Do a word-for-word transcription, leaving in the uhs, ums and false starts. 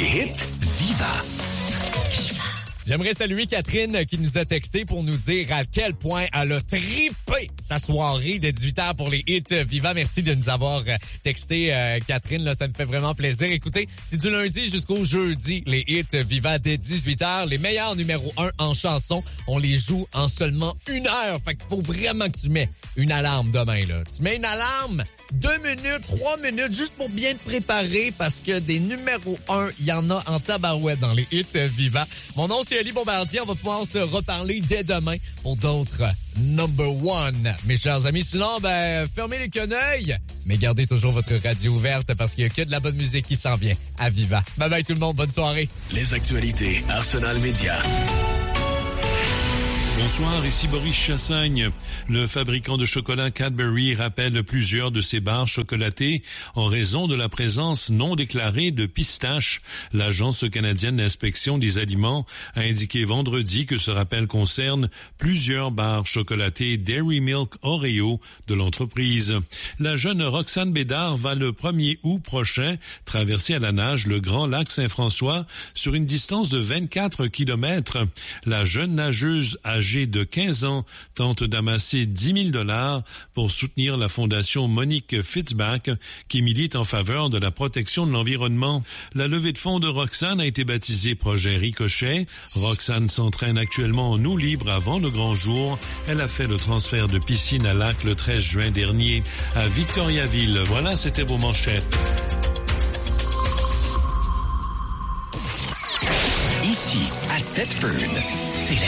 hits Viva. J'aimerais saluer Catherine qui nous a texté pour nous dire à quel point elle a trippé sa soirée de dix-huit heures pour les hits Viva. Merci de nous avoir texté, euh, Catherine. Là, ça me fait vraiment plaisir. Écoutez, c'est du lundi jusqu'au jeudi, les hits Viva dès dix-huit heures. Les meilleurs numéros un en chanson, on les joue en seulement une heure. Fait qu'il faut vraiment que tu mets une alarme demain. Là. Tu mets une alarme, deux minutes, trois minutes, juste pour bien te préparer parce que des numéros un, il y en a en tabarouette dans les hits Viva. Mon nom, c'est Ali Bombardier. On va pouvoir se reparler dès demain pour d'autres number one. Mes chers amis, sinon, ben, fermez les quenouilles, mais gardez toujours votre radio ouverte parce qu'il y a que de la bonne musique qui s'en vient à Viva. Bye bye tout le monde, bonne soirée. Les actualités Arsenal Média. Bonsoir, ici Boris Chassagne. Le fabricant de chocolat Cadbury rappelle plusieurs de ses barres chocolatées en raison de la présence non déclarée de pistaches. L'Agence canadienne d'inspection des aliments a indiqué vendredi que ce rappel concerne plusieurs barres chocolatées Dairy Milk Oreo de l'entreprise. La jeune Roxane Bédard va le premier août prochain traverser à la nage le Grand Lac Saint-François sur une distance de vingt-quatre kilomètres. La jeune nageuse âgée de quinze ans tente d'amasser dix mille dollars pour soutenir la fondation Monique Fitzbach qui milite en faveur de la protection de l'environnement. La levée de fonds de Roxane a été baptisée Projet Ricochet. Roxane s'entraîne actuellement en eau libre avant le grand jour. Elle a fait le transfert de piscine à lac le treize juin dernier à Victoriaville. Voilà, c'était vos manchettes. Ici, à Thetford.